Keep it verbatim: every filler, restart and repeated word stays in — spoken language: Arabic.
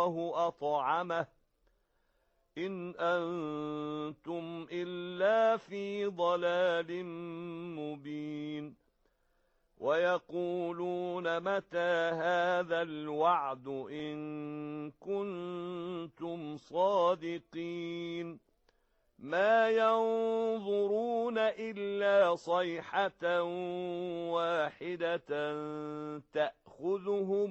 الله أطعمه إن أنتم إلا في ضلال مبين ويقولون متى هذا الوعد إن كنتم صادقين ما ينظرون إلا صيحة واحدة تأخذهم